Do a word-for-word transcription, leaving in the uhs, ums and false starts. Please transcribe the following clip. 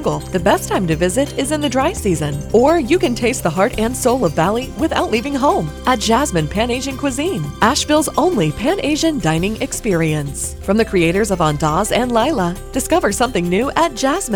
local, the best time to visit is in the dry season. Or you can taste the heart and soul of Bali without leaving home at Jasmine Pan Asian Cuisine, Asheville's only Pan Asian dining experience. From the creators of Andaz and Laila, discover something new at Jasmine.